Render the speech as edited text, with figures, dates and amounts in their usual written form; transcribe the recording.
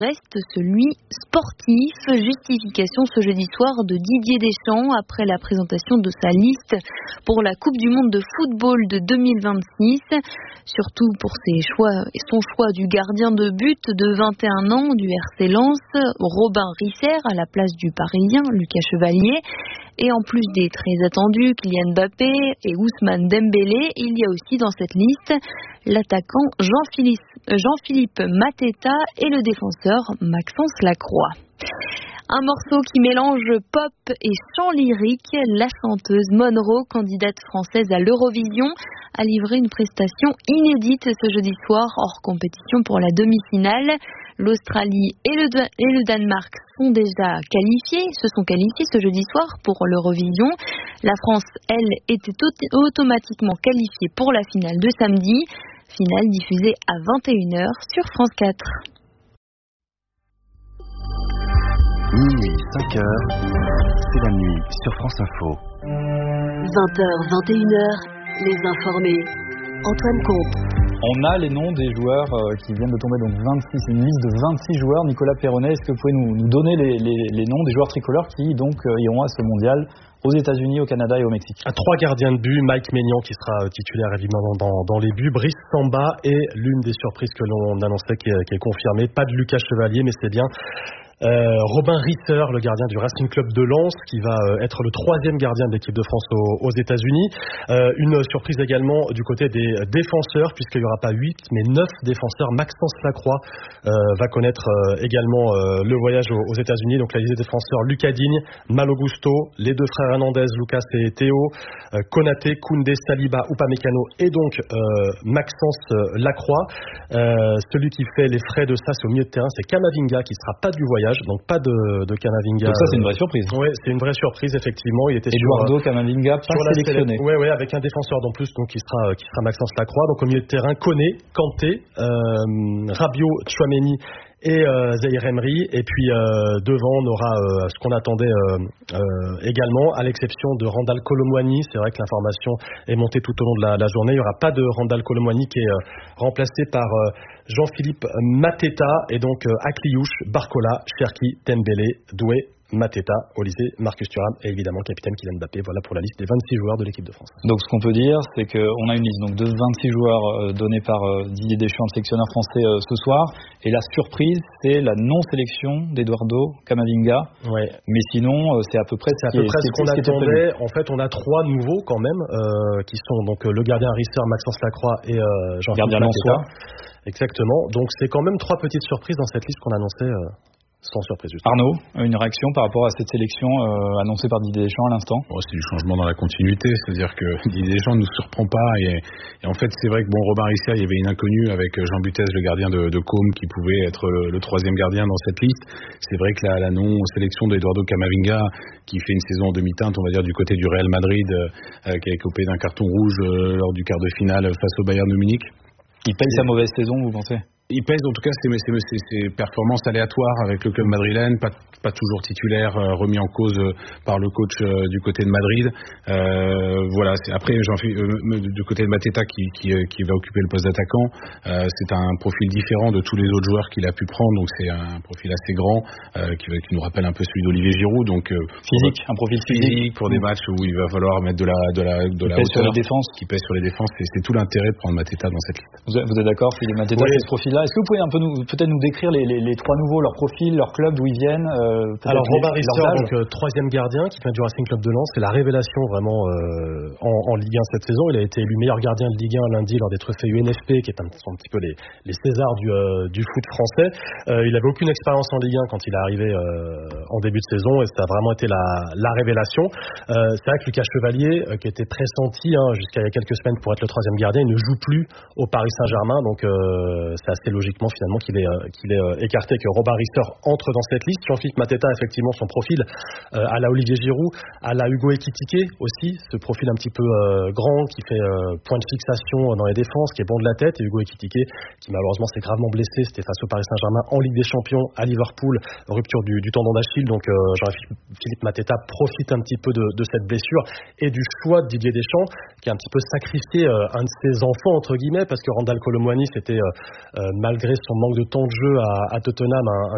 reste celui sportif. Justification ce jeudi soir de Didier Deschamps après la présentation de sa liste pour la Coupe du Monde de football de 2026. Surtout pour son choix du gardien de but de 21 ans du RC Lens, Robin Risser à la place du Parisien Lucas Chevalier. Et en plus des très attendus Kylian Mbappé et Ousmane Dembélé, il y a aussi dans cette liste l'attaquant Jean-Philippe Mateta et le défenseur Maxence Lacroix. Un morceau qui mélange pop et chant lyrique, la chanteuse Monroe, candidate française à l'Eurovision, a livré une prestation inédite ce jeudi soir hors compétition pour la demi-finale. L'Australie et le Danemark se sont qualifiés ce jeudi soir pour l'Eurovision. La France, elle, était automatiquement qualifiée pour la finale de samedi. Finale diffusée à 21h sur France 4. Minuit, 5h, c'est la nuit sur France Info. 20h, 21h, les informés. Antoine Comte. On a les noms des joueurs qui viennent de tomber, donc 26, une liste de 26 joueurs. Nicolas Perronnet, est-ce que vous pouvez nous donner les noms des joueurs tricolores qui donc iront à ce mondial aux États-Unis, au Canada et au Mexique? 3 gardiens de but, Mike Maignan qui sera titulaire évidemment dans les buts, Brice Samba et l'une des surprises que l'on annonçait qui est confirmée, pas de Lucas Chevalier mais c'est bien Robin Risser, le gardien du Racing Club de Lens, qui va être le 3e gardien de l'équipe de France aux États-Unis. Une surprise également du côté des défenseurs, puisqu'il n'y aura pas 8, mais 9 défenseurs. Maxence Lacroix va connaître également le voyage aux États-Unis. Donc la liste des défenseurs, Lucas Digne, Malo Gusto, les 2 frères Hernandez, Lucas et Théo, Konaté, Koundé, Saliba, Upamecano et donc Maxence Lacroix. Celui qui fait les frais de ça, c'est au milieu de terrain, c'est Camavinga, qui ne sera pas du voyage. Donc pas de Camavinga. Donc ça c'est une vraie surprise. Oui, c'est une vraie surprise effectivement. Il était Eduardo Camavinga pas sélectionné. Oui, avec un défenseur en plus donc qui sera Maxence Lacroix. Donc au milieu de terrain, Koné, Kanté, Rabiot, Tchouaméni et Zaïre Emery. Et puis devant on aura ce qu'on attendait également, à l'exception de Randal Colomwani. C'est vrai que l'information est montée tout au long de la journée. Il n'y aura pas de Randal Colomwani qui est remplacé par Jean-Philippe Mateta et donc Akliouche, Barcola, Cherki, Dembélé, Doué, Mateta, Olysée, Marcus Thuram et évidemment le capitaine Kylian Mbappé. Voilà pour la liste des 26 joueurs de l'équipe de France. Donc ce qu'on peut dire, c'est qu'on a une liste donc, de 26 joueurs donnés par Didier Deschamps, le sélectionneur français ce soir. Et la surprise, c'est la non-sélection d'Eduardo Camavinga. Ouais. Mais sinon, c'est à peu près ce qu'on attendait. En fait, on a 3 nouveaux quand même, qui sont donc le gardien Risser, Maxence Lacroix et Jean-Philippe Mateta. Exactement. Donc c'est quand même 3 petites surprises dans cette liste qu'on annonçait sans surprise. Justement. Arnaud, une réaction par rapport à cette sélection annoncée par Didier Deschamps à l'instant? C'est du changement dans la continuité, c'est-à-dire que Didier Deschamps ne nous surprend pas et en fait c'est vrai que Robin Risser, il y avait une inconnue avec Jean Butez, le gardien de Côme, qui pouvait être le 3e gardien dans cette liste. C'est vrai que la non-sélection d'Eduardo Camavinga, qui fait une saison en demi-teinte, on va dire du côté du Real Madrid, qui a écopé d'un carton rouge lors du quart de finale face au Bayern de Munich. Il paye sa mauvaise saison, vous pensez? Il pèse en tout cas ses performances aléatoires avec le club madrilène, pas toujours titulaire, remis en cause par le coach du côté de Madrid. Voilà. Après, du côté de Mateta qui va occuper le poste d'attaquant, c'est un profil différent de tous les autres joueurs qu'il a pu prendre. Donc c'est un profil assez grand qui nous rappelle un peu celui d'Olivier Giroud. Donc physique, un profil physique pour des matchs où il va falloir mettre de la hauteur sur les défenses. Qui pèse sur les défenses. C'est tout l'intérêt de prendre Mateta dans cette liste. Vous êtes d'accord, Philippe Mateta, c'est ce profil-là? Est-ce que vous pouvez un peu peut-être nous décrire les 3 nouveaux, leur profil, leur club, d'où ils viennent? Alors Robin Risser, donc 3e gardien qui vient du Racing Club de Lens, c'est la révélation vraiment en Ligue 1 cette saison. Il a été élu meilleur gardien de Ligue 1 lundi lors des trophées UNFP, qui est un petit peu les Césars du foot français. Il n'avait aucune expérience en Ligue 1 quand il est arrivé en début de saison et ça a vraiment été la révélation. C'est vrai que Lucas Chevalier, qui était pressenti jusqu'à il y a quelques semaines pour être le 3e gardien, il ne joue plus au Paris Saint-Germain, donc c'est assez logiquement finalement qu'il est écarté, que Robin Risser entre dans cette liste. Jean-Philippe Mateta, effectivement, son profil à la Olivier Giroud, à la Hugo Ekitike aussi, ce profil un petit peu grand qui fait point de fixation dans les défenses, qui est bon de la tête, et Hugo Ekitike qui malheureusement s'est gravement blessé, c'était face au Paris Saint-Germain en Ligue des Champions à Liverpool, rupture du tendon d'Achille. Donc Jean-Philippe Mateta profite un petit peu de cette blessure et du choix de Didier Deschamps, qui a un petit peu sacrifié un de ses enfants entre guillemets, parce que Randal Colomwani, c'était malgré son manque de temps de jeu à Tottenham, un